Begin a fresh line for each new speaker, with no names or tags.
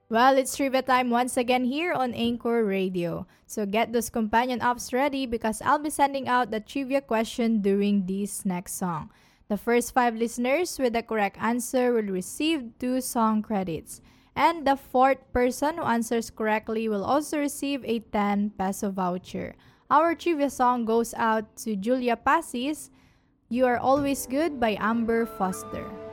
Well, it's trivia time once again here on Anchor Radio. So get those companion apps ready because I'll be sending out the trivia question during this next song. The first five listeners with the correct answer will receive two song credits. And the fourth person who answers correctly will also receive a 10 peso voucher. Our trivia song goes out to Julia Pasis, You Are Always Good by Amber Foster.